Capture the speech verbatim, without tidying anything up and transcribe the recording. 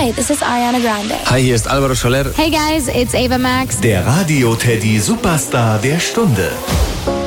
Hi, this is Ariana Grande. Hi, hier ist Alvaro Soler. Hey guys, it's Ava Max. Der Radio Teddy Superstar der Stunde.